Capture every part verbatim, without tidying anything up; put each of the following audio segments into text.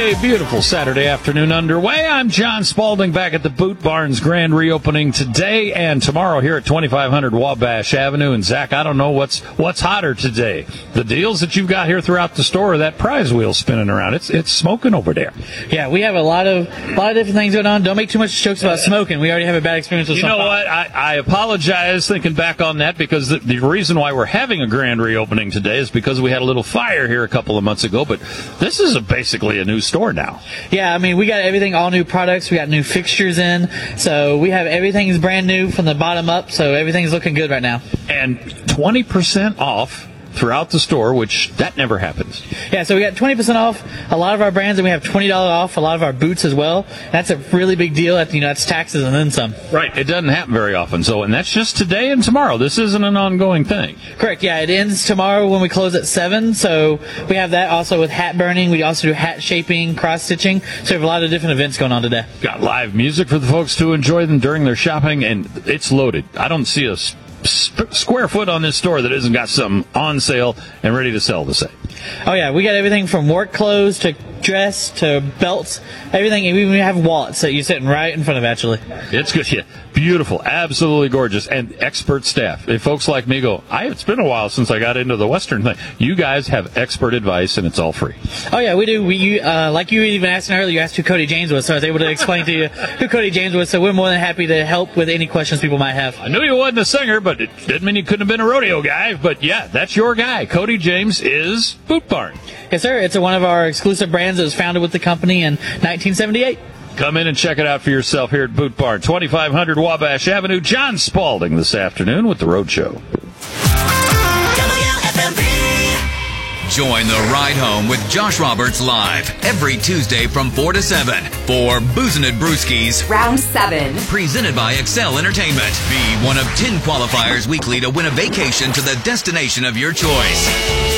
A beautiful Saturday afternoon underway. I'm John Spalding back at the Boot Barn's grand reopening today and tomorrow here at twenty-five hundred Wabash Avenue. And Zach, I don't know what's what's hotter today. The deals that you've got here throughout the store, or that prize wheel spinning around. It's it's smoking over there. Yeah, we have a lot of a lot of different things going on. Don't make too much jokes about smoking. We already have a bad experience with You some know what? I, I apologize thinking back on that, because the, the reason why we're having a grand reopening today is because we had a little fire here a couple of months ago. But this is a, basically a new store now. Yeah, I mean, we got everything, all new products. We got new fixtures in. So we have everything is brand new from the bottom up. So everything's looking good right now. And twenty percent off throughout the store, which that never happens. Yeah, so we got twenty percent off a lot of our brands, and we have twenty dollars off a lot of our boots as well. That's a really big deal. That, you know, that's taxes and then some. Right. It doesn't happen very often. So, and that's just today and tomorrow. This isn't an ongoing thing. Correct. Yeah, it ends tomorrow when we close at seven. So we have that also with hat burning. We also do hat shaping, cross stitching. So we have a lot of different events going on today. Got live music for the folks to enjoy them during their shopping, and it's loaded. I don't see a sp- square foot on this store that hasn't got something on sale and ready to sell to say. Oh yeah, we got everything from work clothes to dress to belts, everything. And we even have wallets that you're sitting right in front of, actually. It's good. Yeah. Beautiful. Absolutely gorgeous. And expert staff. If folks like me go, I, it's been a while since I got into the Western thing. You guys have expert advice, and it's all free. Oh yeah, we do. We you, uh, like you even asked earlier, you asked who Cody James was, so I was able to explain to you who Cody James was. So we're more than happy to help with any questions people might have. I knew you wasn't a singer, but it didn't mean you couldn't have been a rodeo guy. But yeah, that's your guy. Cody James is Boot Barn. Yes, sir. It's a, one of our exclusive brands that was founded with the company in nineteen seventy-eight. Come in and check it out for yourself here at Boot Barn, twenty-five hundred Wabash Avenue. John Spalding this afternoon with the Road Show. Join the Ride Home with Josh Roberts live every Tuesday from four to seven for Boozin' and Brewskis Round seven. Presented by Excel Entertainment. Be one of ten qualifiers weekly to win a vacation to the destination of your choice.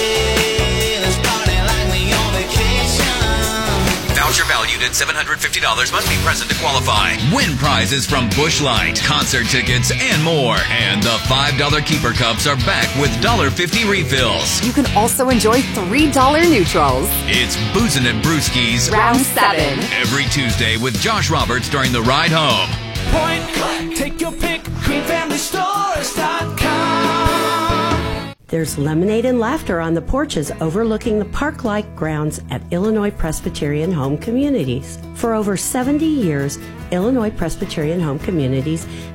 Voucher valued at seven hundred fifty dollars must be present to qualify. Win prizes from Busch Light, concert tickets, and more. And the five dollar Keeper Cups are back with one dollar fifty refills. You can also enjoy three dollar neutrals. It's Boozin' and Brewskis Round seven. Every Tuesday with Josh Roberts during the Ride Home. Point click, take your pick, queen family stores dot com. There's lemonade and laughter on the porches overlooking the park-like grounds at Illinois Presbyterian Home Communities. For over seventy years, Illinois Presbyterian Home Communities